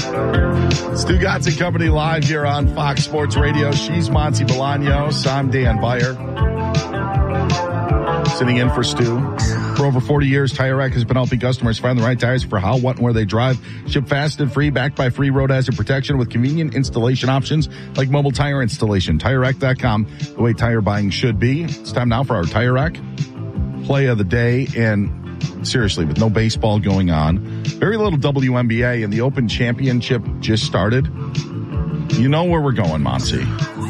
Stu Gatz and Company live here on Fox Sports Radio. She's Monty Bolaños. I'm Dan Beyer. Sitting in for Stu. For over 40 years, Tire Rack has been helping customers find the right tires for how, what, and where they drive. Ship fast and free, backed by free road hazard protection with convenient installation options like mobile tire installation. TireRack.com, the way tire buying should be. It's time now for our Tire Rack play of the day. And seriously, with no baseball going on, very little WNBA, and the Open Championship just started. You know where we're going, Monty.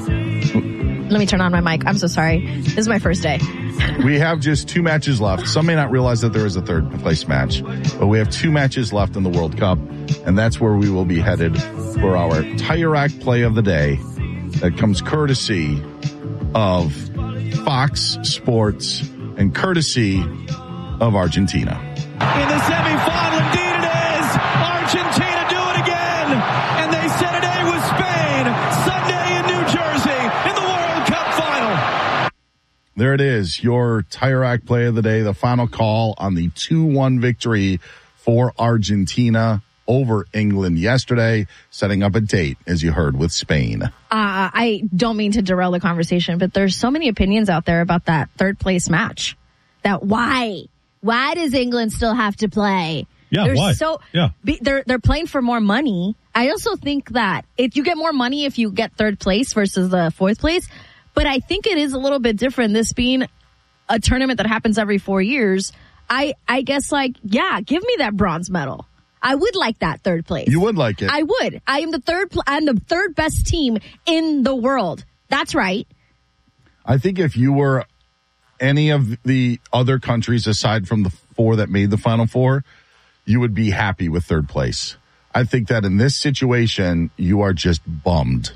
Let me turn on my mic. I'm so sorry. This is my first day. We have just 2 matches left. Some may not realize that there is a third place match, but we have 2 matches left in the World Cup, and that's where we will be headed for our Tire Rack play of the day that comes courtesy of Fox Sports and courtesy of Argentina. In the semifinal, indeed it is. Argentina do it again. And they set it A with Spain. Sunday in New Jersey in the World Cup final. There it is, your Tire Rack play of the day, the final call on the 2-1 victory for Argentina over England yesterday, setting up a date, as you heard, with Spain. I don't mean to derail the conversation, but there's so many opinions out there about that third place match. That why does England still have to play? Yeah, why? They're playing for more money. I also think that if you get more money if you get third place versus the fourth place, but I think it is a little bit different. This being a tournament that happens every 4 years, I guess give me that bronze medal. I would like that third place. You would like it? I would. I'm the third best team in the world. That's right. I think if you were any of the other countries aside from the 4 that made the Final Four, you would be happy with third place. I think that in this situation, you are just bummed.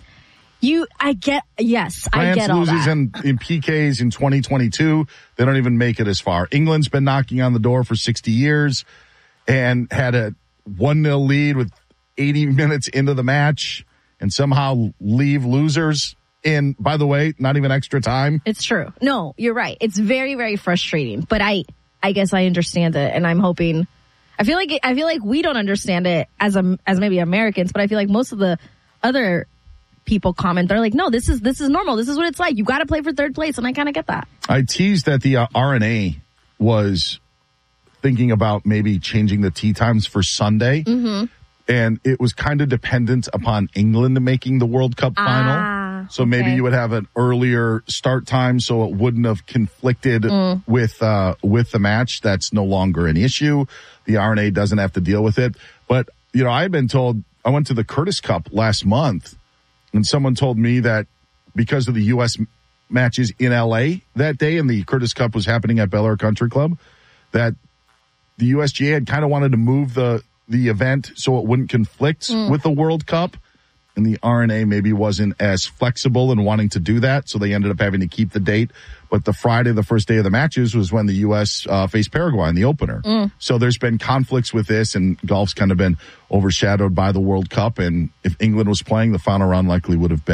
I get all that. France loses in PKs in 2022. They don't even make it as far. England's been knocking on the door for 60 years and had a 1-0 lead with 80 minutes into the match and somehow leave losers. In, by the way, not even extra time. It's true. No, you're right. It's very, very frustrating. But I guess I understand it, and I'm hoping. I feel like we don't understand it as maybe Americans, but I feel like most of the other people comment. They're like, no, this is normal. This is what it's like. You got to play for third place, and I kind of get that. I teased that the RNA was thinking about maybe changing the tee times for Sunday, and it was kind of dependent upon England making the World Cup final. So maybe you would have an earlier start time so it wouldn't have conflicted with the match. That's no longer an issue. The RNA doesn't have to deal with it. But, I've been told, I went to the Curtis Cup last month, and someone told me that because of the U.S. matches in L.A. that day, and the Curtis Cup was happening at Bel Air Country Club, that the USGA had kind of wanted to move the event so it wouldn't conflict with the World Cup. And the RNA maybe wasn't as flexible in wanting to do that, so they ended up having to keep the date. But the Friday, the first day of the matches, was when the U.S. Faced Paraguay in the opener. So there's been conflicts with this, and golf's kind of been overshadowed by the World Cup. And if England was playing, the final round likely would have been